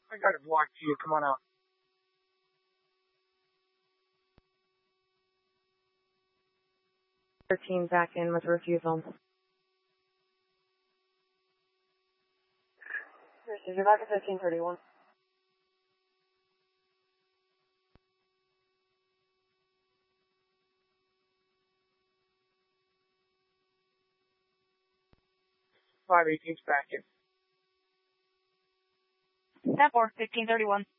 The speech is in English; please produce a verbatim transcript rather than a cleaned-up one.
I got it blocked to you. Come on out. thirteen back in with refusal. You're back at fifteen thirty-one. five eighteen's back in. ten four, fifteen thirty-one.